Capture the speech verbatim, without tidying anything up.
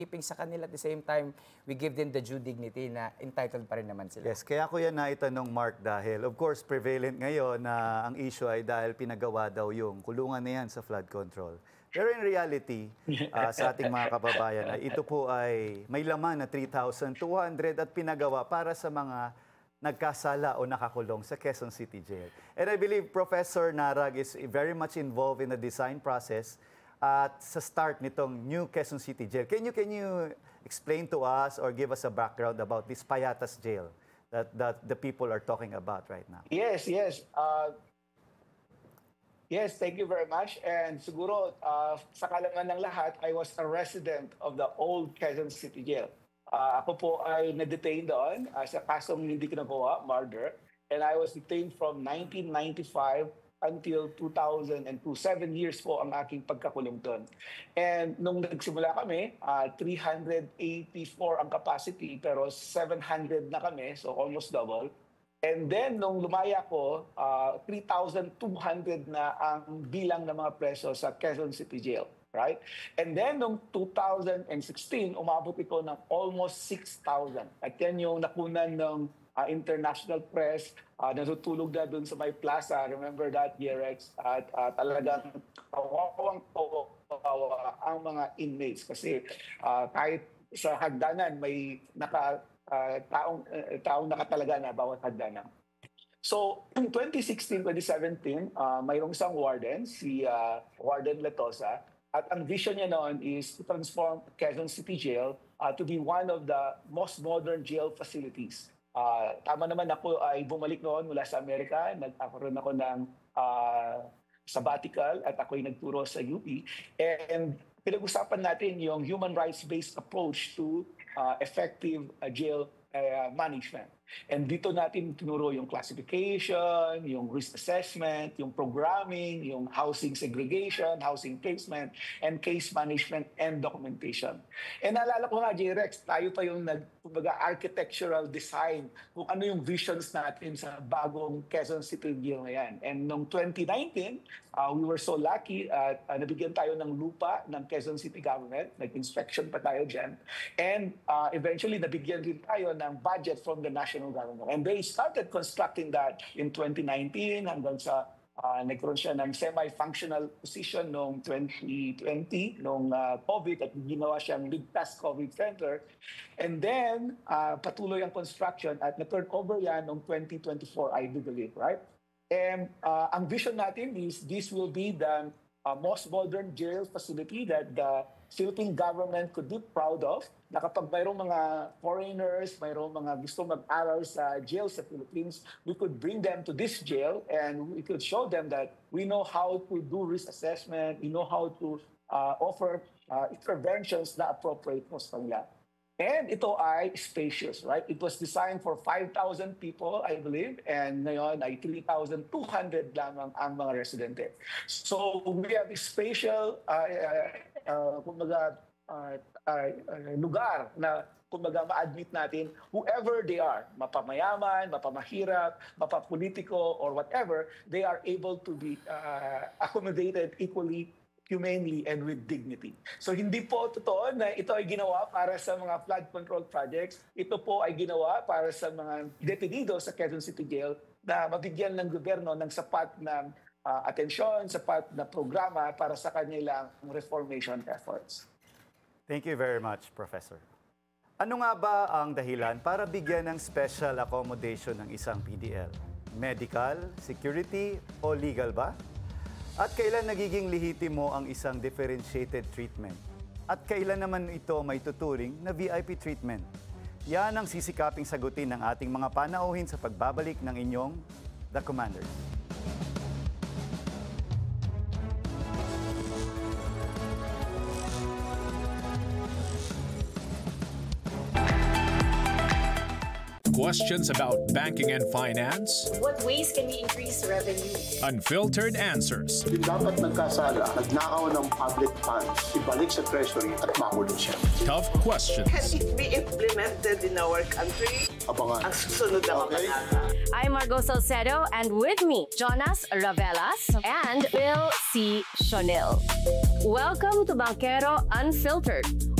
keeping sa kanila at the same time, we give them the due dignity na entitled pa rin naman sila. Yes, kaya ko yan naitanong, Mark, dahil of course prevalent ngayon na ang issue ay dahil pinagawa daw yung kulungan na yan sa flood control. Pero in reality, uh, sa ating mga kababayan, ay ito po ay may laman na three thousand two hundred at pinagawa para sa mga nagkasala o nakakulong sa Quezon City Jail. And I believe Professor Narag is very much involved in the design process at sa start nitong new Quezon City Jail. Can you, can you explain to us or give us a background about this Payatas Jail that, that the people are talking about right now? Yes, yes. Uh, yes, thank you very much. And siguro, uh, sa kalaman ng lahat, I was a resident of the old Quezon City Jail. Uh, ako po ay na-detain doon uh, sa kasong hindi kinagawa, murder. And I was detained from nineteen ninety-five until two thousand two. Seven years po ang aking pagkakulong doon. And nung nagsimula kami, uh, three hundred eighty-four ang capacity, pero seven hundred na kami, so almost double. And then, nung lumaya ko, uh, three thousand two hundred na ang bilang ng mga preso sa Quezon City Jail. Right? And then, nung two thousand sixteen, umabot ito ng almost six thousand. At yan yung nakunan ng uh, international press, uh, natutulog na dun sa may plaza. Remember that, Yerex? At uh, talagang kawawang-kawawa ang mga inmates. Kasi uh, kahit sa hagdanan, may naka, uh, taong, uh, taong nakatalaga na bawat hagdanan. So, in twenty sixteen twenty seventeen, uh, mayroong isang warden, si uh, Warden Letosa. At ang vision niya noon is to transform Quezon City Jail uh, to be one of the most modern jail facilities. Uh, tama naman ako ay bumalik noon mula sa Amerika. Nagkaroon ako ng uh, sabbatical at ako'y nagturo sa U P. And pinag-usapan natin yung human rights-based approach to uh, effective uh, jail uh, management. And dito natin tinuro yung classification, yung risk assessment, yung programming, yung housing segregation, housing placement, and case management and documentation. And naalala ko nga, J-Rex, tayo pa yung nag-architectural design kung ano yung visions natin sa bagong Quezon City Jail na yan. And noong twenty nineteen, uh, we were so lucky at uh, nabigyan tayo ng lupa ng Quezon City government. Nag-inspection pa tayo dyan. And uh, eventually, nabigyan din tayo ng budget from the national government. And they started constructing that in twenty nineteen hanggang sa uh, nagkaroon siya ng semi-functional position noong twenty twenty, noong uh, COVID, at ginawa siyang ligtas COVID center. And then, uh, patuloy ang construction at na-turn over yan noong twenty twenty-four, I do believe, right? And uh, ang vision natin is this will be the uh, most modern jail facility that the Philippine government could be proud of, na kapag mayroong mga foreigners, mayroong mga gusto mag-aral sa jail sa Philippines, we could bring them to this jail and we could show them that we know how to do risk assessment, we know how to uh, offer uh, interventions na appropriate po sa kanila. And ito ay spacious, right? It was designed for five thousand people, I believe, and ngayon ay three thousand two hundred lamang ang mga residente. So we have a spatial, uh, uh, uh, kumbaga, uh, uh, uh, lugar na kumbaga ma-admit natin whoever they are, mapamayaman, mapamahirap, mapapolitiko, or whatever, they are able to be uh, accommodated equally, humanely, and with dignity. So hindi po totoo na ito ay ginawa para sa mga flood control projects. Ito po ay ginawa para sa mga detenido sa Quezon City Jail na mabigyan ng gobyerno ng sapat na uh, atensyon, sapat na programa para sa kanilang reformation efforts. Thank you very much, Professor. Ano nga ba ang dahilan para bigyan ng special accommodation ng isang P D L? Medical, security, o legal ba? At kailan nagiging lehitimo ang isang differentiated treatment? At kailan naman ito may tuturing na V I P treatment? Yan ang sisikaping sagutin ng ating mga panauhin sa pagbabalik ng inyong The Commanders. Questions about banking and finance? What ways can we increase revenue? Unfiltered answers. Yung dapat nagkasala, nagnakaw ng public funds, ibalik sa treasury at makulong siya. Tough questions. Can it be implemented in our country? Abangan. Ang susunod na Okay. kabanata. I'm Margot Salcedo, and with me, Jonas Ravelas and Bill C. Shonil. Welcome to Banquero Unfiltered,